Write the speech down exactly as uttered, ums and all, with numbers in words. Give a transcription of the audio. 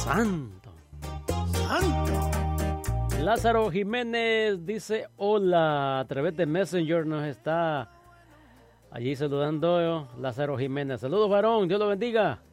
Santo. Santo. Lázaro Jiménez dice hola, a través de Messenger nos está allí saludando Lázaro Jiménez. Saludos, varón, Dios lo bendiga.